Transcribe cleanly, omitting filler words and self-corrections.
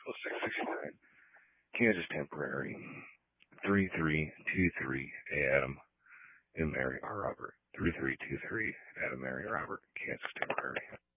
0669, Kansas Temporary, 3323 Adam and Mary R. Robert, 3323 Adam, Mary Robert, Kansas Temporary.